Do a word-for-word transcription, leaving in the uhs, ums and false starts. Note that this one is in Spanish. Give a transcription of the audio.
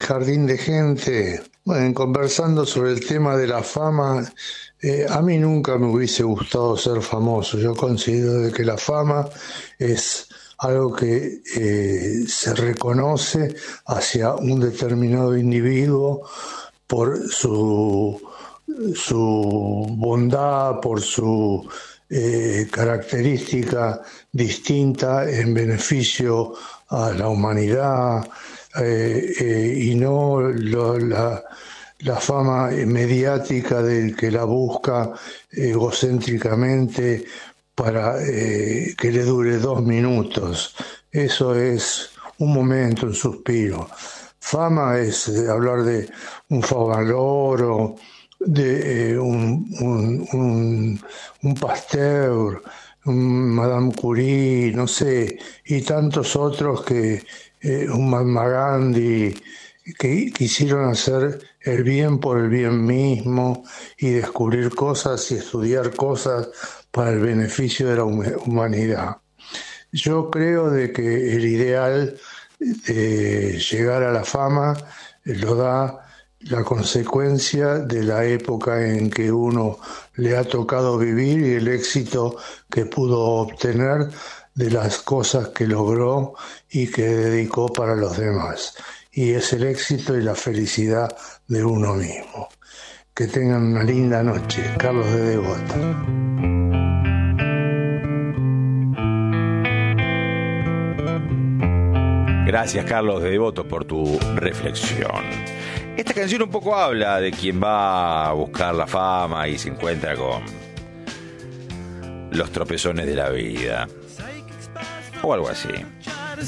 jardín de gente. Bueno, conversando sobre el tema de la fama, eh, a mí nunca me hubiese gustado ser famoso. Yo considero de que la fama es algo que eh, se reconoce hacia un determinado individuo por su, su bondad, por su eh, característica distinta en beneficio a la humanidad, eh, eh, y no lo, la, la fama mediática del que la busca egocéntricamente para eh, que le dure dos minutos. Eso es un momento, un suspiro. Fama es hablar de un Favaloro, de eh, un, un, un, un Pasteur, un Madame Curie, no sé, y tantos otros que, eh, un Mahatma Gandhi, que quisieron hacer el bien por el bien mismo y descubrir cosas y estudiar cosas para el beneficio de la humanidad. Yo creo de que el ideal de llegar a la fama lo da la consecuencia de la época en que uno le ha tocado vivir y el éxito que pudo obtener de las cosas que logró y que dedicó para los demás. Y es el éxito y la felicidad de uno mismo. Que tengan una linda noche. Carlos de Devoto. Gracias, Carlos de Devoto, por tu reflexión. Esta canción un poco habla de quien va a buscar la fama y se encuentra con los tropezones de la vida, o algo así.